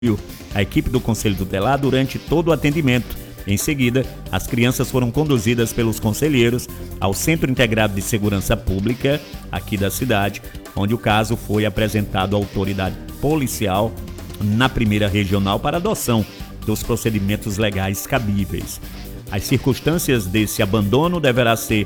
a equipe do Conselho Tutelar durante todo o atendimento. Em seguida, as crianças foram conduzidas pelos conselheiros ao Centro Integrado de Segurança Pública, aqui da cidade, onde o caso foi apresentado à autoridade policial na primeira regional para adoção dos procedimentos legais cabíveis. As circunstâncias desse abandono deverão ser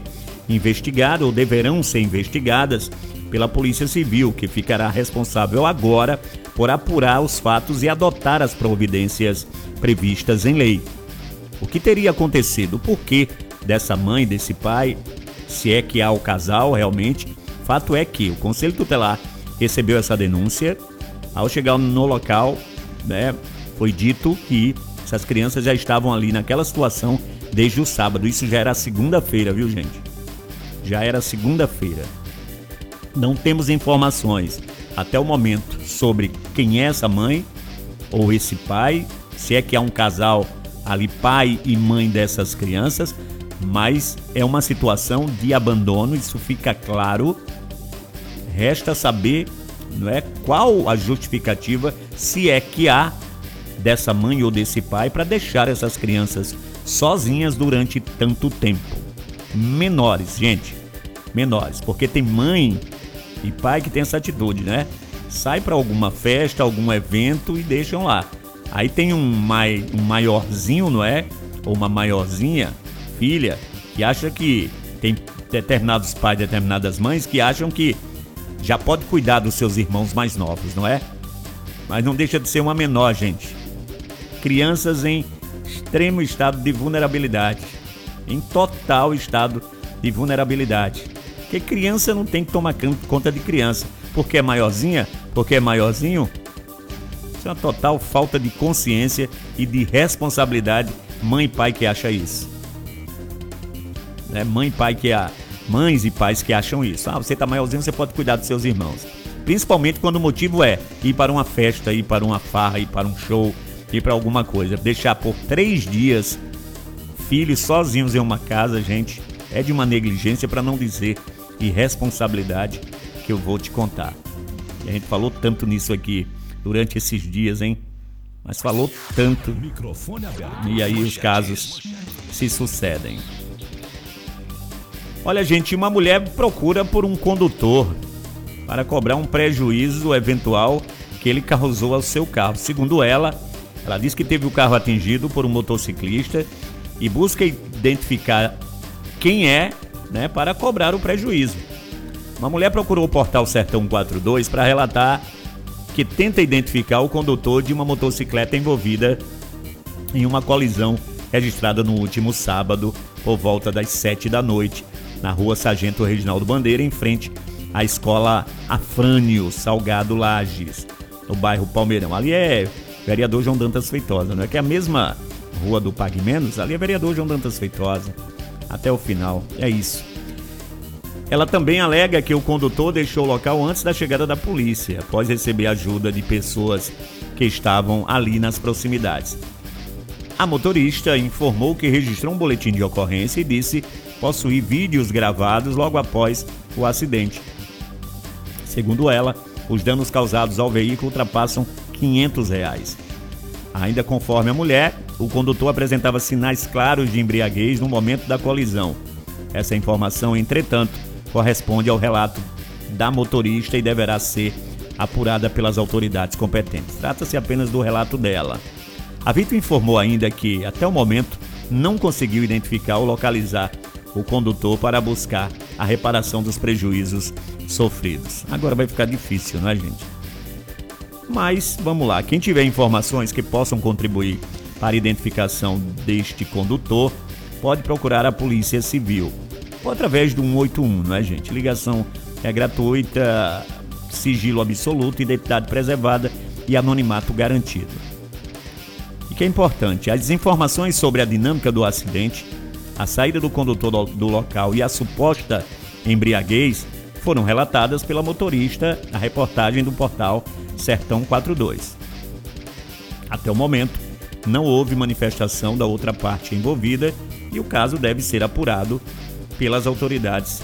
investigadas pela Polícia Civil, que ficará responsável agora por apurar os fatos e adotar as providências previstas em lei. O que teria acontecido? O porquê dessa mãe, desse pai, se é que há o casal realmente? Fato é que o Conselho Tutelar recebeu essa denúncia. Ao chegar no local, foi dito que essas crianças já estavam ali naquela situação desde o sábado. Isso já era segunda-feira, viu, gente? Já era segunda-feira. Não temos informações até o momento sobre quem é essa mãe ou esse pai, se é que há um casal ali, pai e mãe dessas crianças, mas é uma situação de abandono, isso fica claro. Resta saber, qual a justificativa, se é que há, dessa mãe ou desse pai para deixar essas crianças sozinhas durante tanto tempo. Menores, gente, menores, porque tem mãe e pai que tem essa atitude, sai para alguma festa, algum evento e deixam lá. Aí tem um maiorzinho, ou uma maiorzinha, filha, que acha que tem determinados pais, determinadas mães que acham que já pode cuidar dos seus irmãos mais novos, Mas não deixa de ser uma menor, gente. Crianças em extremo estado de vulnerabilidade, em total estado de vulnerabilidade. Porque criança não tem que tomar conta de criança. Porque é maiorzinha, porque é maiorzinho. Isso é uma total falta de consciência e de responsabilidade. Mãe e pai que acha isso. Mães e pais que acham isso. Você tá maiorzinho, você pode cuidar dos seus irmãos. Principalmente quando o motivo é ir para uma festa, ir para uma farra, ir para um show, ir para alguma coisa. Deixar por 3 dias filhos sozinhos em uma casa, gente, é de uma negligência, para não dizer irresponsabilidade, que eu vou te contar. E a gente falou tanto nisso aqui durante esses dias, Mas falou tanto. E aí os casos se sucedem. Olha, gente, uma mulher procura por um condutor para cobrar um prejuízo eventual que ele causou ao seu carro. Segundo ela diz que teve o carro atingido por um motociclista e busca identificar quem é, para cobrar o prejuízo. Uma mulher procurou o portal Sertão 42 para relatar que tenta identificar o condutor de uma motocicleta envolvida em uma colisão registrada no último sábado, por volta das 7 da noite, na rua Sargento Reginaldo Bandeira, em frente à escola Afrânio Salgado Lages, no bairro Palmeirão. Ali é vereador João Dantas Feitosa, que é a mesma rua do Pague Menos, ali é vereador João Dantas Feitosa, até o final, é isso. Ela também alega que o condutor deixou o local antes da chegada da polícia, após receber ajuda de pessoas que estavam ali nas proximidades. A motorista informou que registrou um boletim de ocorrência e disse possuir vídeos gravados logo após o acidente. Segundo ela, os danos causados ao veículo ultrapassam R$500. Ainda conforme a mulher, o condutor apresentava sinais claros de embriaguez no momento da colisão. Essa informação, entretanto, corresponde ao relato da motorista e deverá ser apurada pelas autoridades competentes. Trata-se apenas do relato dela. A vítima informou ainda que, até o momento, não conseguiu identificar ou localizar o condutor para buscar a reparação dos prejuízos sofridos. Agora vai ficar difícil, gente? Mas, vamos lá, quem tiver informações que possam contribuir para a identificação deste condutor, pode procurar a Polícia Civil, ou através do 181, gente? Ligação é gratuita, sigilo absoluto, identidade preservada e anonimato garantido. E que é importante, as informações sobre a dinâmica do acidente, a saída do condutor do local e a suposta embriaguez foram relatadas pela motorista na reportagem do portal Sertão 42. Até o momento, não houve manifestação da outra parte envolvida e o caso deve ser apurado pelas autoridades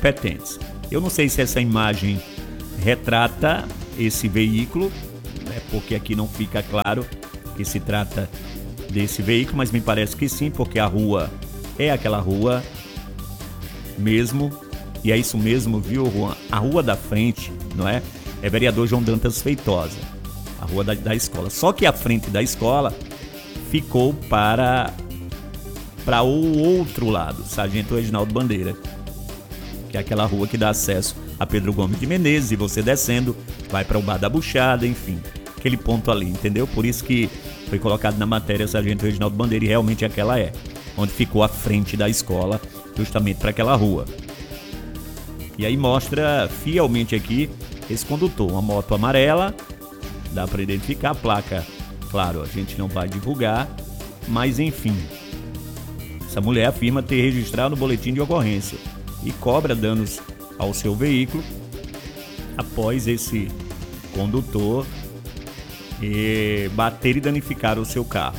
competentes. Eu não sei se essa imagem retrata esse veículo, porque aqui não fica claro que se trata desse veículo, mas me parece que sim, porque a rua é aquela rua mesmo, e é isso mesmo, viu, Juan? A rua da frente, não é? É Vereador João Dantas Feitosa, a rua da escola. Só que a frente da escola ficou para o outro lado, Sargento Reginaldo Bandeira, que é aquela rua que dá acesso a Pedro Gomes de Menezes, e você descendo vai para o Bar da Buchada, enfim, aquele ponto ali, entendeu? Por isso que foi colocado na matéria Sargento Reginaldo Bandeira, e realmente aquela é, onde ficou a frente da escola, justamente para aquela rua. E aí mostra fielmente aqui esse condutor, uma moto amarela, dá para identificar a placa, claro, a gente não vai divulgar, mas enfim, essa mulher afirma ter registrado no boletim de ocorrência e cobra danos ao seu veículo após esse condutor bater e danificar o seu carro.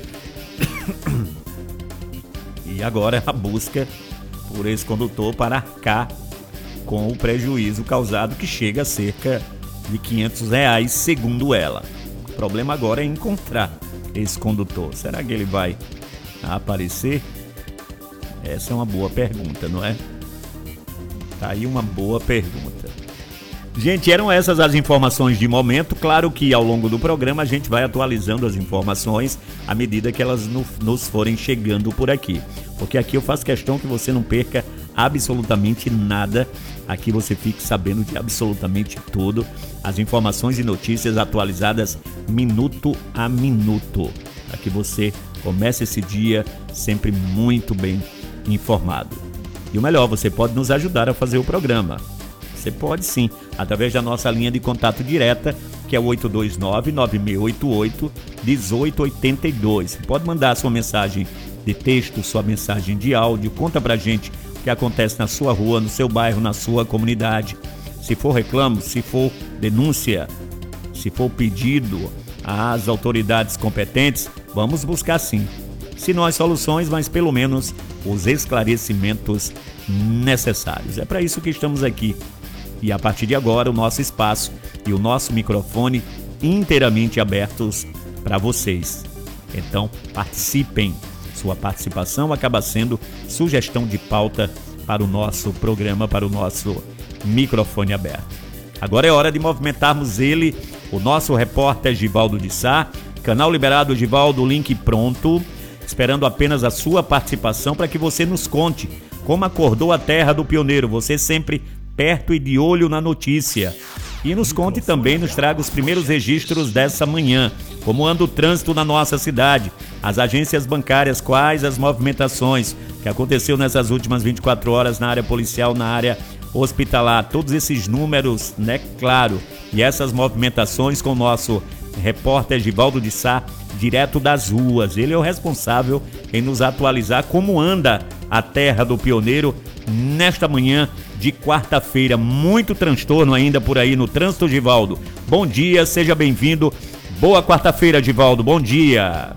E agora a busca por esse condutor para arcar com o prejuízo causado, que chega a cerca de R$500, segundo ela. O problema agora é encontrar esse condutor. Será que ele vai aparecer? Essa é uma boa pergunta, não é? Tá aí uma boa pergunta. Gente, eram essas as informações de momento. Claro que ao longo do programa a gente vai atualizando as informações à medida que elas nos forem chegando por aqui. Porque aqui eu faço questão que você não perca absolutamente nada. Aqui você fique sabendo de absolutamente tudo. As informações e notícias atualizadas minuto a minuto. Para que você comece esse dia sempre muito bem informado. E o melhor, você pode nos ajudar a fazer o programa. Você pode sim, através da nossa linha de contato direta, que é o 829-9688-1882. Você pode mandar sua mensagem de texto, sua mensagem de áudio. Conta pra gente o que acontece na sua rua, no seu bairro, na sua comunidade. Se for reclamo, se for denúncia, se for pedido às autoridades competentes, vamos buscar sim. Se não as soluções, mas pelo menos os esclarecimentos necessários. É para isso que estamos aqui. E a partir de agora, o nosso espaço e o nosso microfone inteiramente abertos para vocês. Então, participem. Sua participação acaba sendo sugestão de pauta para o nosso programa, para o nosso microfone aberto. Agora é hora de movimentarmos ele, o nosso repórter Givaldo de Sá. Canal liberado, Givaldo, link pronto. Esperando apenas a sua participação para que você nos conte como acordou a terra do pioneiro. Você sempre perto e de olho na notícia. E nos conte também, nos traga os primeiros registros dessa manhã. Como anda o trânsito na nossa cidade, as agências bancárias, quais as movimentações que aconteceu nessas últimas 24 horas na área policial, na área hospitalar. Todos esses números, né, claro. E essas movimentações com o nosso repórter Givaldo de Sá, direto das ruas. Ele é o responsável em nos atualizar como anda a terra do pioneiro nesta manhã de quarta-feira. Muito transtorno ainda por aí no trânsito, Givaldo. Bom dia, seja bem-vindo. Boa quarta-feira, Givaldo. Bom dia.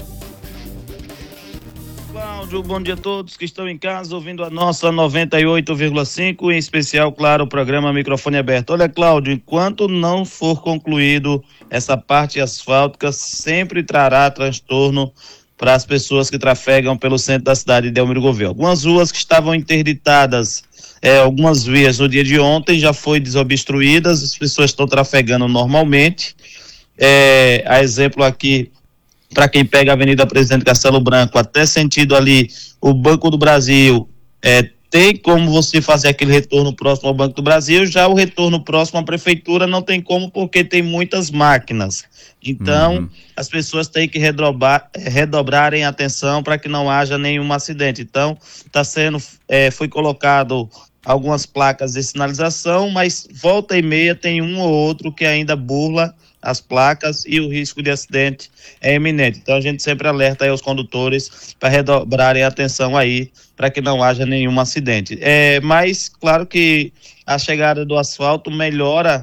Cláudio, bom dia a todos que estão em casa ouvindo a nossa 98,5, em especial, claro, o programa Microfone Aberto. Olha, Cláudio, enquanto não for concluído essa parte asfáltica, sempre trará transtorno para as pessoas que trafegam pelo centro da cidade de Elmiro Gouveia. Algumas ruas que estavam interditadas, algumas vias no dia de ontem já foi desobstruídas, as pessoas estão trafegando normalmente. A exemplo aqui, para quem pega a Avenida Presidente Castelo Branco, até sentido ali o Banco do Brasil, tem como você fazer aquele retorno próximo ao Banco do Brasil. Já o retorno próximo à prefeitura não tem como, porque tem muitas máquinas. Então, as pessoas têm que redobrarem atenção para que não haja nenhum acidente. Então, foi colocado algumas placas de sinalização, mas volta e meia tem um ou outro que ainda burla as placas e o risco de acidente é iminente. Então a gente sempre alerta aí aos condutores para redobrarem a atenção aí, para que não haja nenhum acidente. Mas claro que a chegada do asfalto melhora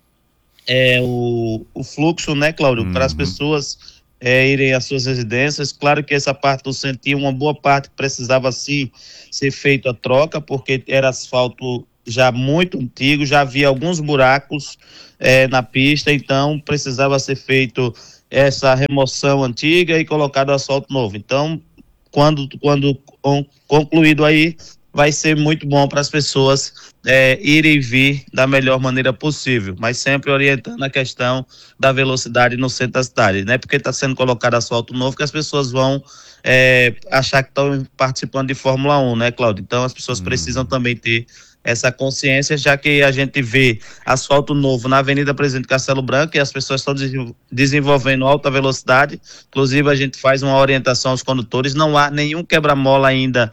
o fluxo, né, Cláudio, para as pessoas irem às suas residências. Claro que essa parte do 101, uma boa parte precisava sim ser feita a troca, porque era asfalto já muito antigo, já havia alguns buracos na pista, então precisava ser feito essa remoção antiga e colocado asfalto novo. Então, quando concluído aí, vai ser muito bom para as pessoas irem e vir da melhor maneira possível, mas sempre orientando a questão da velocidade no centro da cidade, né? Porque está sendo colocado asfalto novo que as pessoas vão achar que estão participando de Fórmula 1, né, Cláudio? Então as pessoas precisam também ter essa consciência, já que a gente vê asfalto novo na Avenida Presidente Castelo Branco e as pessoas estão desenvolvendo alta velocidade. Inclusive a gente faz uma orientação aos condutores, não há nenhum quebra-mola ainda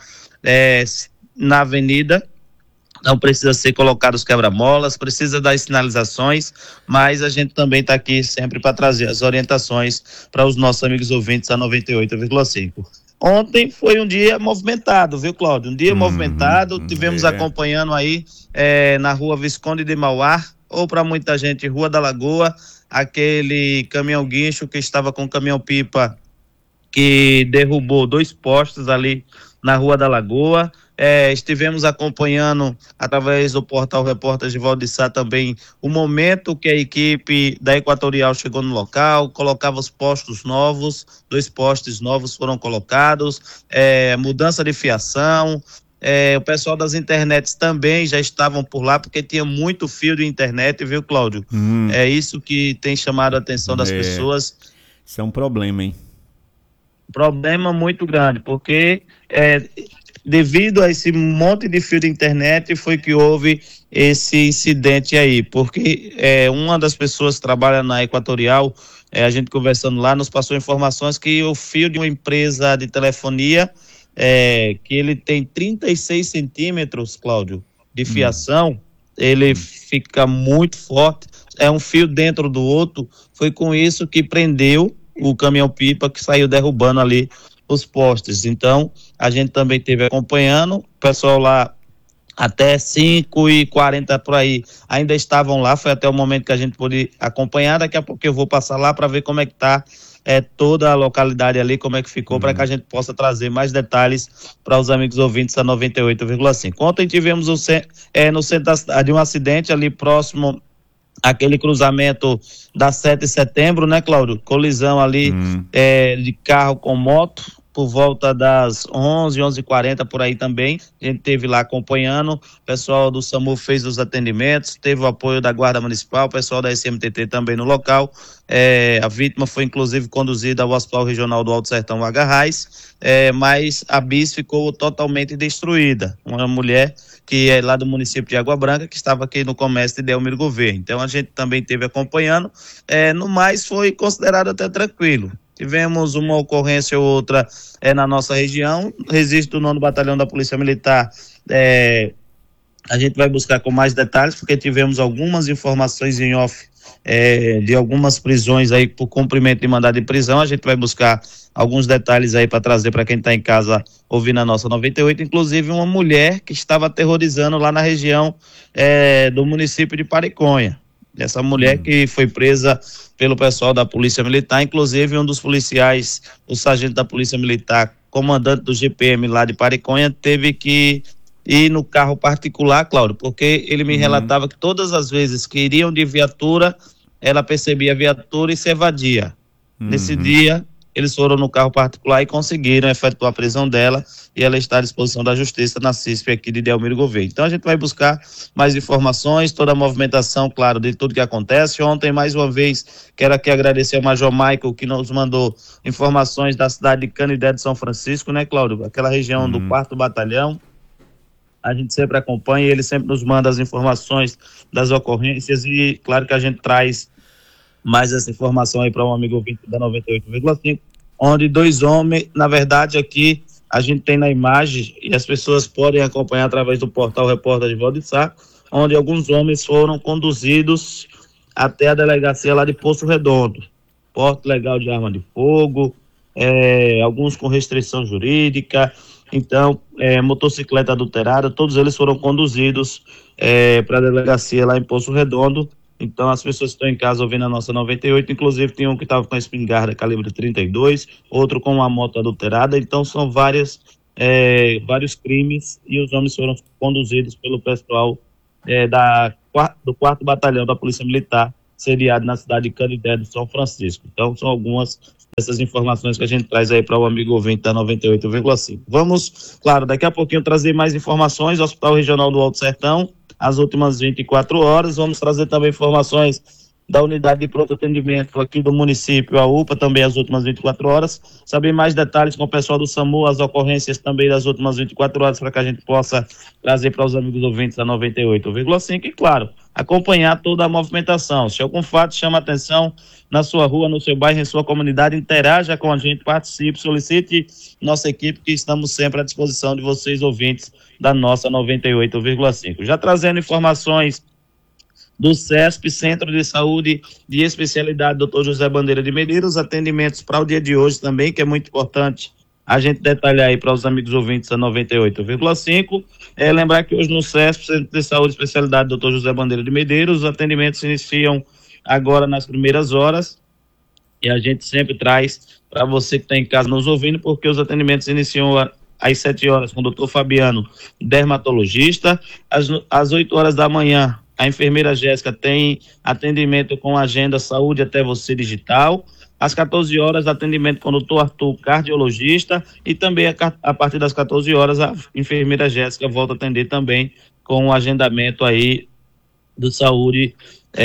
na avenida, não precisa ser colocado os quebra-molas, precisa das sinalizações, mas a gente também está aqui sempre para trazer as orientações para os nossos amigos ouvintes a 98,5. Ontem foi um dia movimentado, viu, Cláudio? Um dia movimentado, tivemos acompanhando aí na rua Visconde de Mauá, ou para muita gente, Rua da Lagoa, aquele caminhão guincho que estava com caminhão-pipa que derrubou 2 postes ali na Rua da Lagoa. Estivemos acompanhando através do portal Repórter de Valdissá também o momento que a equipe da Equatorial chegou no local, colocava os postos novos, 2 postes novos foram colocados, mudança de fiação. O pessoal das internets também já estavam por lá, porque tinha muito fio de internet, viu, Cláudio? É isso que tem chamado a atenção das pessoas. Isso é um problema, hein? Problema muito grande, porque devido a esse monte de fio de internet foi que houve esse incidente aí, porque uma das pessoas que trabalha na Equatorial, a gente conversando lá, nos passou informações que o fio de uma empresa de telefonia, que ele tem 36 centímetros, Cláudio, de fiação, ele fica muito forte, é um fio dentro do outro, foi com isso que prendeu o caminhão-pipa que saiu derrubando ali os postes. Então, a gente também esteve acompanhando, o pessoal lá até 5h40 por aí ainda estavam lá, foi até o momento que a gente pôde acompanhar. Daqui a pouco eu vou passar lá para ver como é que está toda a localidade ali, como é que ficou, para que a gente possa trazer mais detalhes para os amigos ouvintes da 98,5. Ontem tivemos no centro da cidade um acidente ali próximo aquele cruzamento da 7 de setembro, né, Cláudio? Colisão ali de carro com moto, por volta das 11h40 por aí também. A gente esteve lá acompanhando, o pessoal do SAMU fez os atendimentos, teve o apoio da Guarda Municipal, o pessoal da SMTT também no local. A vítima foi inclusive conduzida ao Hospital Regional do Alto Sertão Agarrás, mas a bis ficou totalmente destruída. Uma mulher que é lá do município de Água Branca, que estava aqui no comércio de Delmiro Gouveia. Então a gente também esteve acompanhando, no mais foi considerado até tranquilo. Tivemos uma ocorrência ou outra na nossa região, registro do 9º Batalhão da Polícia Militar, a gente vai buscar com mais detalhes, porque tivemos algumas informações em off de algumas prisões aí por cumprimento de mandado de prisão. A gente vai buscar alguns detalhes aí para trazer para quem está em casa ouvindo a nossa 98, inclusive uma mulher que estava aterrorizando lá na região do município de Pariconha. Essa mulher que foi presa pelo pessoal da Polícia Militar, inclusive um dos policiais, o sargento da Polícia Militar, comandante do GPM lá de Pariconha, teve que ir no carro particular, Cláudio, porque ele me relatava que todas as vezes que iriam de viatura, ela percebia a viatura e se evadia. Nesse dia, eles foram no carro particular e conseguiram efetuar a prisão dela, e ela está à disposição da Justiça na CISP aqui de Delmiro Gouveia. Então a gente vai buscar mais informações, toda a movimentação, claro, de tudo que acontece. Ontem, mais uma vez, quero aqui agradecer ao Major Michael, que nos mandou informações da cidade de Canidé de São Francisco, né, Cláudio? Aquela região do 4º Batalhão. A gente sempre acompanha e ele sempre nos manda as informações das ocorrências e claro que a gente traz mais essa informação aí para um amigo ouvinte da 98,5, onde 2 homens, na verdade aqui a gente tem na imagem e as pessoas podem acompanhar através do portal Repórter de Valdissá, onde alguns homens foram conduzidos até a delegacia lá de Poço Redondo, porte legal de arma de fogo, alguns com restrição jurídica. Então, motocicleta adulterada, todos eles foram conduzidos para a delegacia lá em Poço Redondo. Então, as pessoas que estão em casa ouvindo a nossa 98, inclusive tem um que estava com a espingarda calibre 32, outro com uma moto adulterada. Então, são vários crimes e os homens foram conduzidos pelo pessoal do 4º Batalhão da Polícia Militar, sediado na cidade de Canidé do São Francisco. Então, são algumas dessas informações que a gente traz aí para o amigo ouvinte da 98,5. Vamos, claro, daqui a pouquinho trazer mais informações, Hospital Regional do Alto Sertão, as últimas 24 horas. Vamos trazer também informações da unidade de pronto atendimento aqui do município, a UPA, também as últimas 24 horas. Saber mais detalhes com o pessoal do SAMU, as ocorrências também das últimas 24 horas, para que a gente possa trazer para os amigos ouvintes da 98,5 e, claro, acompanhar toda a movimentação. Se algum fato chama atenção na sua rua, no seu bairro, em sua comunidade, interaja com a gente, participe, solicite nossa equipe, que estamos sempre à disposição de vocês, ouvintes da nossa 98,5. Já trazendo informações do CESP, Centro de Saúde de Especialidade Dr. José Bandeira de Medeiros, atendimentos para o dia de hoje também, que é muito importante a gente detalhar aí para os amigos ouvintes da 98,5. Lembrar que hoje no CESP, Centro de Saúde de Especialidade Dr. José Bandeira de Medeiros, os atendimentos se iniciam agora nas primeiras horas, e a gente sempre traz para você que está em casa nos ouvindo, porque os atendimentos iniciam às 7 horas com o Dr. Fabiano, dermatologista, às 8 horas da manhã, a enfermeira Jéssica tem atendimento com a agenda Saúde Até Você Digital. Às 14 horas, atendimento com o Dr. Arthur, cardiologista. E também a partir das 14 horas, a enfermeira Jéssica volta a atender também com o agendamento aí do Saúde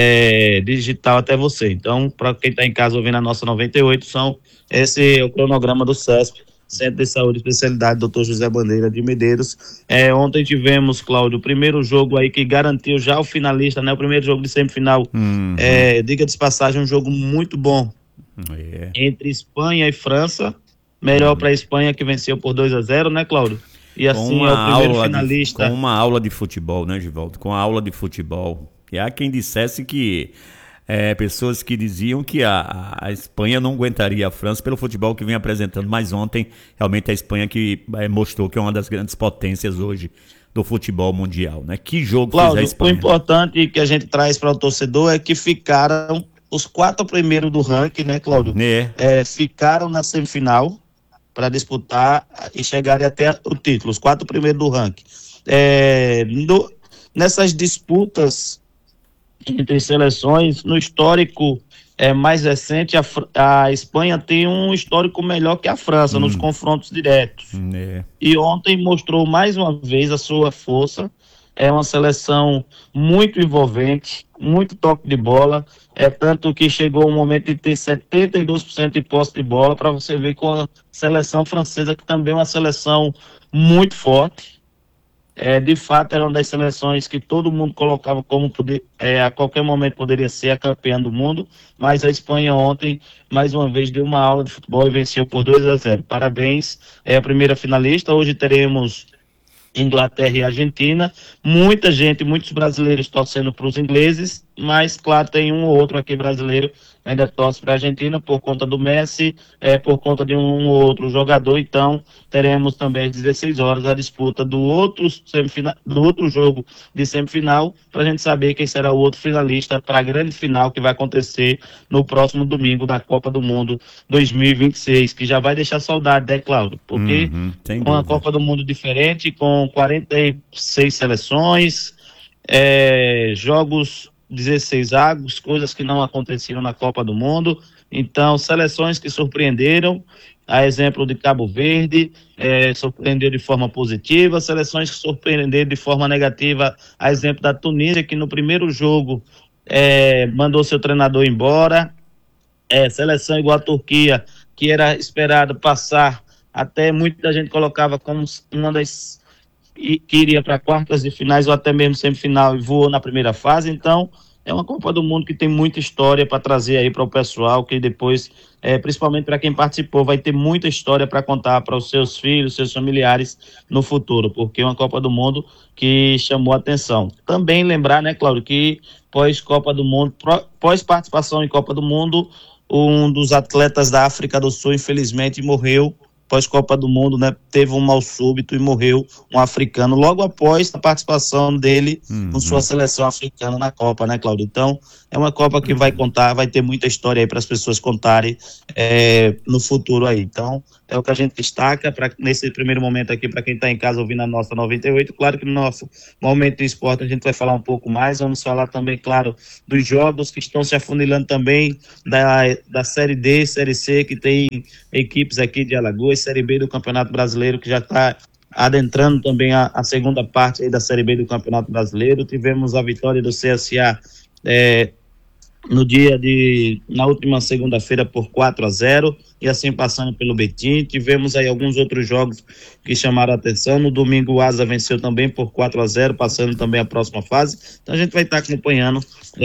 Digital Até Você. Então, para quem está em casa ouvindo a nossa 98, esse é o cronograma do CESP, Centro de Saúde Especialidade Dr. José Bandeira de Medeiros. Ontem tivemos, Cláudio, o primeiro jogo aí que garantiu já o finalista, né? O primeiro jogo de semifinal. Diga de passagem, um jogo muito bom entre Espanha e França. Melhor para a Espanha, que venceu por 2-0, né, Cláudio? E assim é o primeiro finalista. Com uma aula de futebol, né, Givaldo? Com a aula de futebol. E há quem dissesse que pessoas que diziam que a Espanha não aguentaria a França pelo futebol que vem apresentando, mas ontem realmente a Espanha que mostrou que é uma das grandes potências hoje do futebol mundial, né? Que jogo fez a Espanha. O importante que a gente traz para o torcedor é que ficaram os 4 primeiros do ranking, né, Cláudio? Ficaram na semifinal para disputar e chegarem até o título, os 4 primeiros do ranking. Nessas disputas entre seleções, no histórico mais recente, a Espanha tem um histórico melhor que a França nos confrontos diretos. E ontem mostrou mais uma vez a sua força. É uma seleção muito envolvente, muito toque de bola, tanto que chegou o momento de ter 72% de posse de bola, para você ver com a seleção francesa, que também é uma seleção muito forte. De fato, era uma das seleções que todo mundo colocava como a qualquer momento poderia ser a campeã do mundo, mas a Espanha ontem, mais uma vez, deu uma aula de futebol e venceu por 2-0. Parabéns, é a primeira finalista. Hoje teremos Inglaterra e Argentina. Muita gente, muitos brasileiros torcendo para os ingleses, mas, claro, tem um ou outro aqui brasileiro ainda torce para a Argentina por conta do Messi, por conta de um ou outro jogador. Então, teremos também às 16 horas a disputa do outro jogo de semifinal, para a gente saber quem será o outro finalista para a grande final que vai acontecer no próximo domingo da Copa do Mundo 2026, que já vai deixar saudade, né, Cláudio? Porque uma Copa do Mundo diferente, com 46 seleções, jogos 16 avos, coisas que não aconteciam na Copa do Mundo. Então, seleções que surpreenderam, a exemplo de Cabo Verde, surpreendeu de forma positiva, seleções que surpreenderam de forma negativa, a exemplo da Tunísia, que no primeiro jogo mandou seu treinador embora, seleção igual a Turquia, que era esperado passar, até muita gente colocava como uma das que iria para quartas de finais ou até mesmo semifinal e voou na primeira fase. Então, é uma Copa do Mundo que tem muita história para trazer aí para o pessoal, que depois, principalmente para quem participou, vai ter muita história para contar para os seus filhos, seus familiares no futuro, porque é uma Copa do Mundo que chamou a atenção. Também lembrar, né, Cláudio, que pós-Copa do Mundo, pós-participação em Copa do Mundo, um dos atletas da África do Sul, infelizmente, morreu pós-Copa do Mundo, né? Teve um mal súbito e morreu um africano logo após a participação dele com sua seleção africana na Copa, né, Cláudio? Então, é uma Copa que vai ter muita história aí para as pessoas contarem no futuro aí. Então, é o que a gente destaca nesse primeiro momento aqui, para quem está em casa ouvindo a nossa 98. Claro que no nosso momento de esporte a gente vai falar um pouco mais, vamos falar também, claro, dos jogos que estão se afunilando também, da Série D, Série C, que tem equipes aqui de Alagoas, Série B do Campeonato Brasileiro, que já está adentrando também a segunda parte aí da Série B do Campeonato Brasileiro. Tivemos a vitória do CSA na última segunda-feira por 4-0, e assim passando pelo Betim. Tivemos aí alguns outros jogos que chamaram a atenção. No domingo o Asa venceu também por 4-0, passando também a próxima fase. Então a gente vai estar acompanhando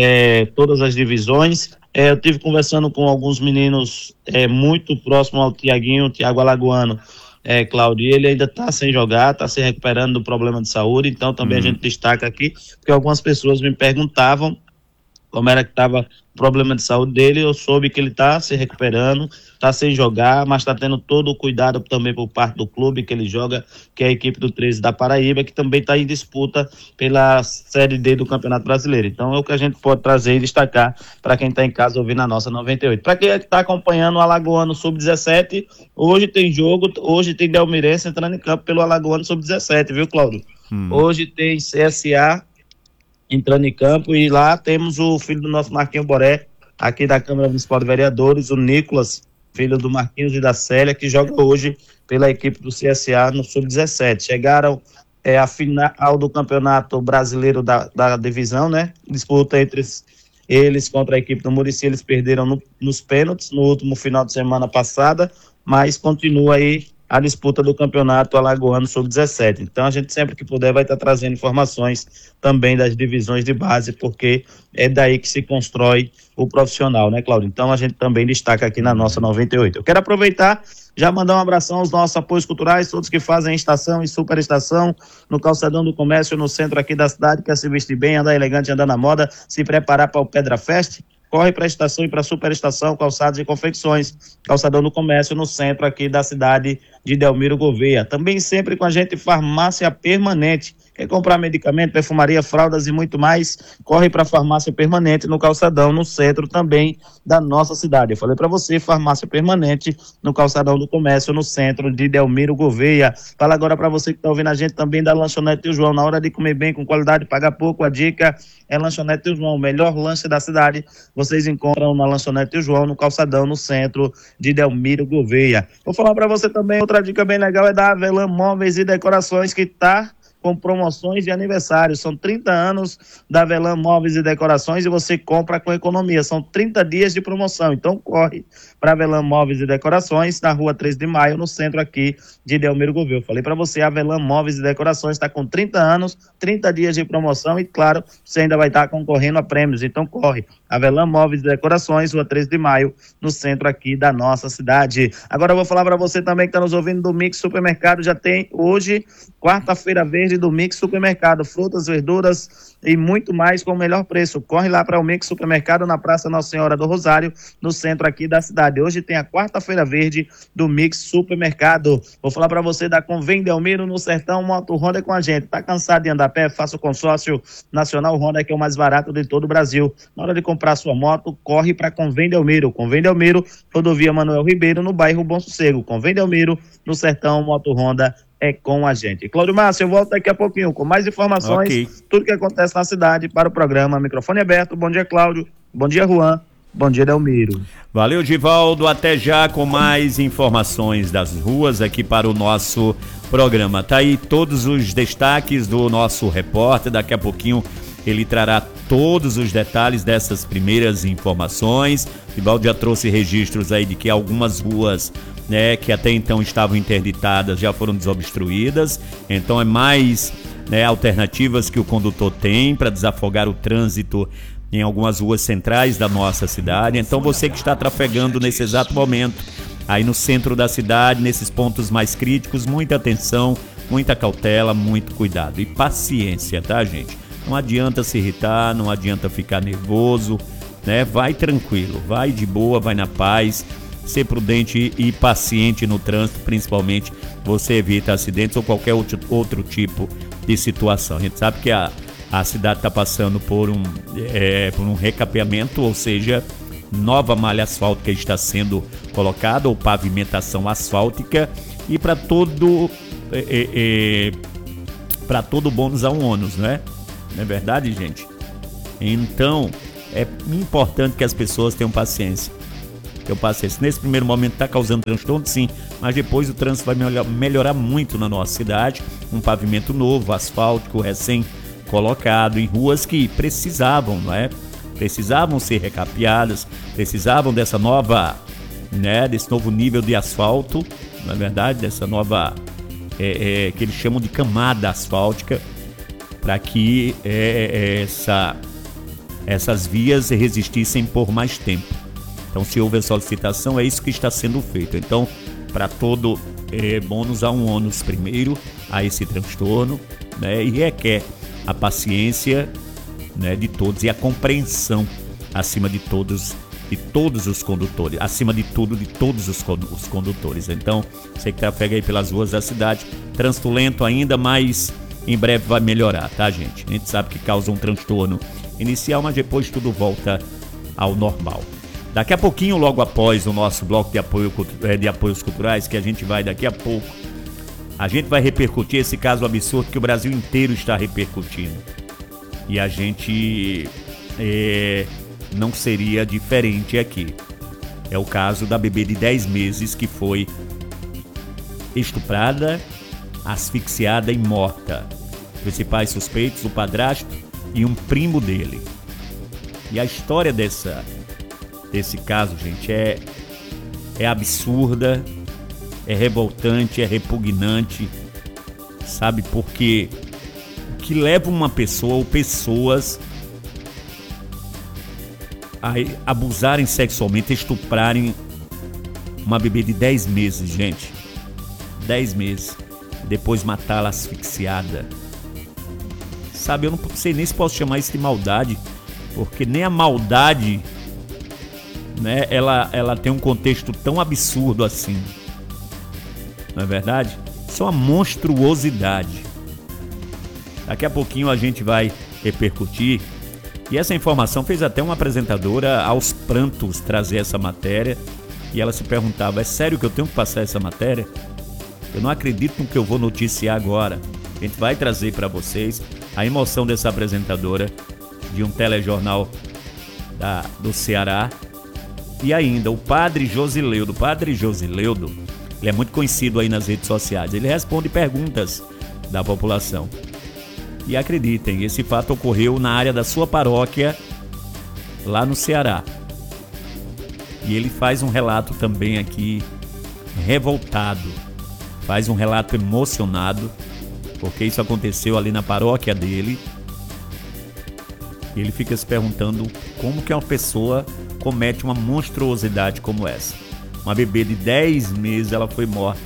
todas as divisões. Eu tive conversando com alguns meninos muito próximo ao Thiago Alagoano, Cláudio, ele ainda está sem jogar, está se recuperando do problema de saúde. Então também a gente destaca aqui, porque algumas pessoas me perguntavam como era que estava o problema de saúde dele. Eu soube que ele está se recuperando, está sem jogar, mas está tendo todo o cuidado também por parte do clube que ele joga, que é a equipe do 13 da Paraíba, que também está em disputa pela Série D do Campeonato Brasileiro. Então é o que a gente pode trazer e destacar para quem está em casa ouvindo a nossa 98. Para quem está acompanhando o Alagoano Sub-17, hoje tem jogo, hoje tem Delmirense entrando em campo pelo Alagoano Sub-17, viu, Cláudio? Hoje tem CSA entrando em campo, e lá temos o filho do nosso Marquinhos Boré, aqui da Câmara Municipal de Vereadores, o Nicolas, filho do Marquinhos e da Célia, que joga hoje pela equipe do CSA no Sub-17. Chegaram a final do Campeonato Brasileiro da divisão, né? Disputa entre eles contra a equipe do Muricy. Eles perderam nos pênaltis no último final de semana passada, mas continua aí a disputa do Campeonato Alagoano Sub-17. Então a gente sempre que puder vai estar trazendo informações também das divisões de base, porque é daí que se constrói o profissional, né, Cláudio? Então a gente também destaca aqui na nossa 98. Eu quero aproveitar, já mandar um abração aos nossos apoios culturais, todos que fazem estação e superestação no calçadão do comércio, no centro aqui da cidade, quer se vestir bem, andar elegante, andar na moda, se preparar para o Pedra Fest. Corre para a estação e para a superestação, calçados e confecções, calçadão do comércio no centro aqui da cidade de Delmiro Gouveia. Também sempre com a gente Farmácia Permanente. Quer comprar medicamento, perfumaria, fraldas e muito mais? Corre para a Farmácia Permanente no calçadão, no centro também da nossa cidade. Eu falei para você, Farmácia Permanente no calçadão do comércio, no centro de Delmiro Gouveia. Fala agora para você que está ouvindo a gente também da Lanchonete Tio João. Na hora de comer bem, com qualidade, pagar pouco, a dica é Lanchonete Tio João, o melhor lanche da cidade. Vocês encontram na Lanchonete Tio João, no calçadão, no centro de Delmiro Gouveia. Vou falar para você também, outra dica bem legal é da Avelã Móveis e Decorações, que está com promoções de aniversário. São 30 anos da Avelã Móveis e Decorações e você compra com economia. São 30 dias de promoção. Então corre para Avelã Móveis e Decorações, na rua 3 de Maio, no centro aqui de Delmiro Gouveia. Eu falei para você, a Avelã Móveis e Decorações está com 30 anos, 30 dias de promoção e, claro, você ainda vai estar concorrendo a prêmios. Então corre. Avelã Móveis e Decorações, rua 3 de Maio, no centro aqui da nossa cidade. Agora eu vou falar para você também que está nos ouvindo do Mix Supermercado. Já tem hoje, quarta-feira verde, do Mix Supermercado, frutas, verduras e muito mais com o melhor preço. Corre lá para o Mix Supermercado na Praça Nossa Senhora do Rosário, no centro aqui da cidade. Hoje tem a quarta-feira verde do Mix Supermercado. Vou falar para você da Convém Delmiro no Sertão Moto Honda com a gente. Tá cansado de andar a pé? Faça o consórcio Nacional Honda, que é o mais barato de todo o Brasil. Na hora de comprar sua moto, corre para Convém Delmiro. Convém Delmiro, rodovia Manuel Ribeiro, no bairro Bom Sossego. Convém Delmiro no Sertão Moto Honda é com a gente. Cláudio Márcio, eu volto daqui a pouquinho com mais informações, tudo que acontece na cidade para o programa Microfone Aberto. Bom dia, Cláudio. Bom dia, Juan. Bom dia, Delmiro. Valeu, Givaldo. Até já com mais informações das ruas aqui para o nosso programa. Tá aí todos os destaques do nosso repórter. Daqui a pouquinho ele trará todos os detalhes dessas primeiras informações. Givaldo já trouxe registros aí de que algumas ruas, né, que até então estavam interditadas, já foram desobstruídas. Então é mais, né, alternativas que o condutor tem para desafogar o trânsito em algumas ruas centrais da nossa cidade. Então você que está trafegando nesse exato momento aí no centro da cidade, nesses pontos mais críticos, muita atenção, muita cautela, muito cuidado e paciência, tá, gente? Não adianta se irritar, não adianta ficar nervoso, né? Vai tranquilo, vai de boa, vai na paz. Ser prudente e paciente no trânsito, principalmente, você evita acidentes ou qualquer outro tipo de situação. A gente sabe que a cidade está passando por um recapeamento, ou seja, nova malha asfáltica está sendo colocada, ou pavimentação asfáltica, e para todo bônus há um ônus, né? Não é verdade, gente? Então, é importante que as pessoas tenham paciência. Nesse primeiro momento está causando transtorno, sim, mas depois o trânsito vai melhorar muito na nossa cidade. Um pavimento novo, asfáltico, recém-colocado, em ruas que precisavam, não é? Precisavam ser recapeadas, precisavam dessa nova, né, desse novo nível de asfalto, na verdade, dessa nova, que eles chamam de camada asfáltica, para que essas vias resistissem por mais tempo. Então, se houve a solicitação, é isso que está sendo feito. Então, para todo bônus há um ônus primeiro, a esse transtorno, né, e requer a paciência, né, de todos, e a compreensão acima de todos os condutores, acima de tudo, de todos os condutores. Então, você que trafega aí pelas ruas da cidade, trânsito lento ainda, mas em breve vai melhorar, tá, gente? A gente sabe que causa um transtorno inicial, mas depois tudo volta ao normal. Daqui a pouquinho, logo após o nosso bloco de apoios culturais, que a gente vai daqui a pouco, a gente vai repercutir esse caso absurdo que o Brasil inteiro está repercutindo. E a gente não seria diferente aqui. É o caso da bebê de 10 meses que foi estuprada, asfixiada e morta. Principais suspeitos, o padrasto e um primo dele. E a história desse caso, gente, é absurda, é revoltante, é repugnante, sabe? Porque o que leva uma pessoa ou pessoas a abusarem sexualmente, estuprarem uma bebê de 10 meses, gente. 10 meses. Depois matá-la asfixiada. Sabe, eu não sei nem se posso chamar isso de maldade, porque nem a maldade, né, ela tem um contexto tão absurdo assim. Não é verdade? Isso é uma monstruosidade. Daqui a pouquinho a gente vai repercutir. E essa informação fez até uma apresentadora aos prantos trazer essa matéria. E ela se perguntava, é sério que eu tenho que passar essa matéria? Eu não acredito no que eu vou noticiar agora. A gente vai trazer para vocês a emoção dessa apresentadora de um telejornal do Ceará. E ainda o Padre Josileudo. O Padre Josileudo, ele é muito conhecido aí nas redes sociais. Ele responde perguntas da população. E acreditem, esse fato ocorreu na área da sua paróquia, lá no Ceará. E ele faz um relato também aqui revoltado. Faz um relato emocionado, porque isso aconteceu ali na paróquia dele. E ele fica se perguntando como que uma pessoa comete uma monstruosidade como essa. Uma bebê de 10 meses, ela foi morta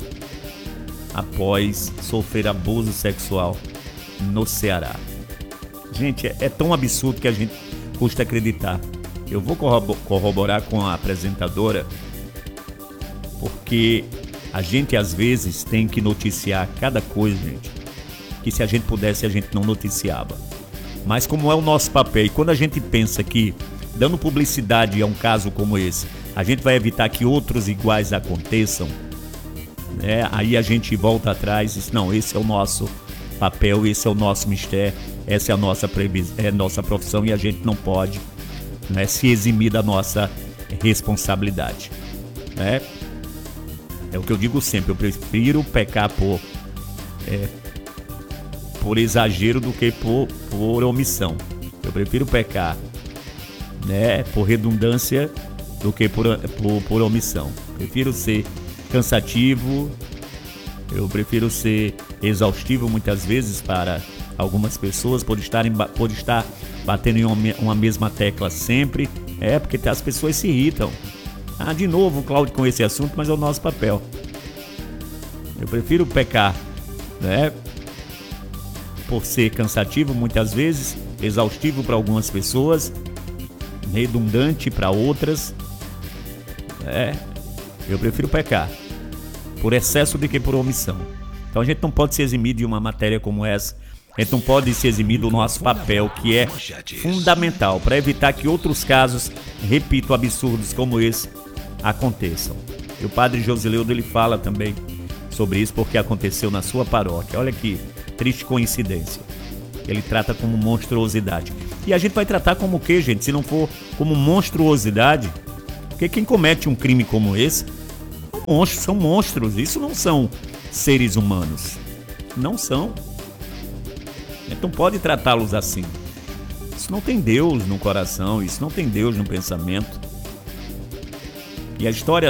após sofrer abuso sexual no Ceará. Gente, é tão absurdo que a gente custa acreditar. Eu vou corroborar com a apresentadora, porque a gente às vezes tem que noticiar cada coisa, gente, que se a gente pudesse a gente não noticiava. Mas como é o nosso papel, e quando a gente pensa que dando publicidade a um caso como esse, a gente vai evitar que outros iguais aconteçam, né? Aí a gente volta atrás e diz, não, esse é o nosso papel, esse é o nosso mistério, essa é a nossa profissão, e a gente não pode, né, se eximir da nossa responsabilidade, né? É o que eu digo sempre, eu prefiro pecar por exagero do que por omissão. Eu prefiro pecar, né, por redundância do que por omissão. Prefiro ser cansativo, eu prefiro ser exaustivo muitas vezes para algumas pessoas, por estar batendo em uma mesma tecla sempre, porque as pessoas se irritam. De novo, Cláudio, com esse assunto, mas é o nosso papel. Eu prefiro pecar, né, por ser cansativo muitas vezes, exaustivo para algumas pessoas, redundante para outras. Eu prefiro pecar por excesso do que por omissão. Então a gente não pode se eximir de uma matéria como essa A gente não pode se eximir do nosso papel, que é fundamental para evitar que outros casos, repito, absurdos como esse, aconteçam. E o padre Josileudo, ele fala também sobre isso porque aconteceu na sua paróquia. Olha que triste coincidência. Ele trata como monstruosidade. E a gente vai tratar como o quê, gente? Se não for como monstruosidade, porque quem comete um crime como esse são monstros. Isso não são seres humanos. Não são. Então pode tratá-los assim. Isso não tem Deus no coração, isso não tem Deus no pensamento. E a história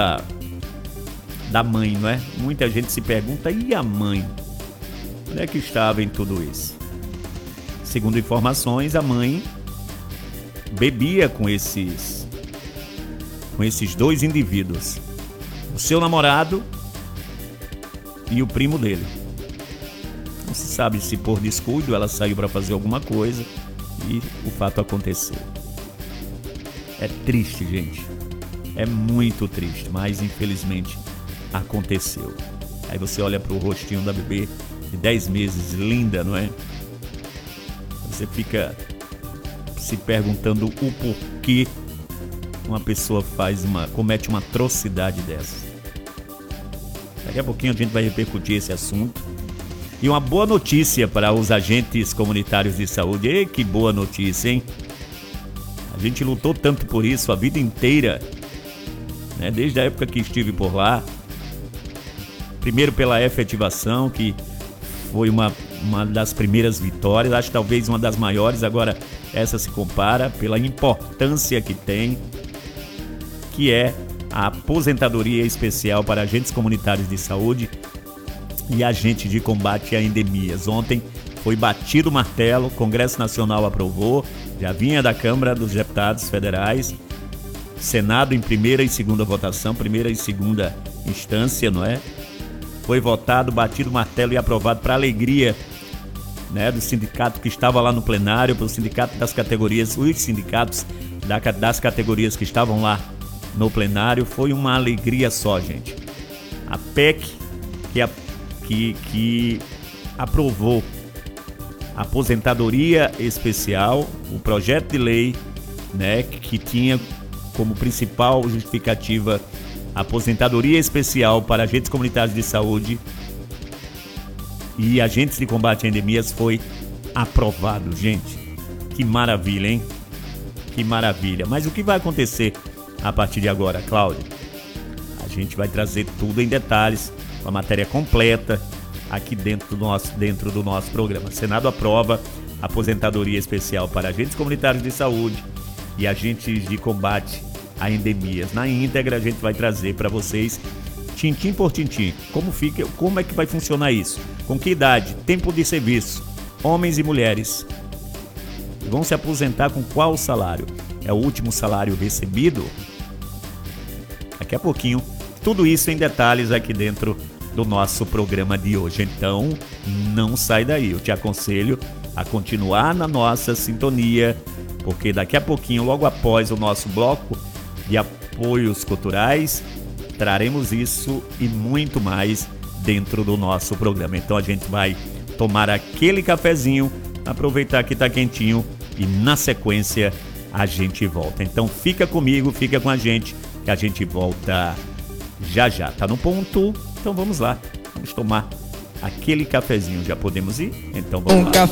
da mãe, não é? Muita gente se pergunta, e a mãe? Onde é que estava em tudo isso? Segundo informações, a mãe bebia com esses dois indivíduos. O seu namorado e o primo dele. Não se sabe se por descuido ela saiu para fazer alguma coisa e o fato aconteceu. É triste, gente. É muito triste, mas infelizmente aconteceu. Aí você olha pro rostinho da bebê de 10 meses, linda, não é? Você fica se perguntando o porquê uma pessoa comete uma atrocidade dessa. Daqui a pouquinho a gente vai repercutir esse assunto. E uma boa notícia para os agentes comunitários de saúde. E que boa notícia, hein? A gente lutou tanto por isso a vida inteira, né? Desde a época que estive por lá. Primeiro pela efetivação, que foi uma das primeiras vitórias, acho talvez uma das maiores, agora essa se compara pela importância que tem, que é a aposentadoria especial para agentes comunitários de saúde e agente de combate a endemias. Ontem foi batido o martelo, o Congresso Nacional aprovou, já vinha da Câmara dos Deputados Federais, Senado em primeira e segunda votação, primeira e segunda instância, não é? Foi votado, batido o martelo e aprovado para alegria, né, do sindicato que estava lá no plenário, para o sindicato das categorias, os sindicatos das categorias que estavam lá no plenário. Foi uma alegria só, gente. A PEC que aprovou a aposentadoria especial, o projeto de lei, né, que tinha como principal justificativa a aposentadoria especial para agentes comunitários de saúde e agentes de combate a endemias, foi aprovado, gente. Que maravilha, hein? Que maravilha. Mas o que vai acontecer a partir de agora, Cláudio? A gente vai trazer tudo em detalhes, uma matéria completa aqui dentro do nosso programa. Senado aprova a aposentadoria especial para agentes comunitários de saúde e agentes de combate a endemias. Na íntegra a gente vai trazer para vocês, tintim por tintim, como é que vai funcionar isso, com que idade, tempo de serviço, homens e mulheres vão se aposentar com qual salário, é o último salário recebido. Daqui a pouquinho, tudo isso em detalhes aqui dentro do nosso programa de hoje. Então, não sai daí, eu te aconselho a continuar na nossa sintonia, porque daqui a pouquinho, logo após o nosso bloco de apoios culturais, traremos isso e muito mais dentro do nosso programa. Então a gente vai tomar aquele cafezinho, aproveitar que está quentinho e na sequência a gente volta. Então fica comigo, fica com a gente, que a gente volta já já. Tá no ponto? Então vamos lá, vamos tomar aquele cafezinho. Já podemos ir? Então vamos lá.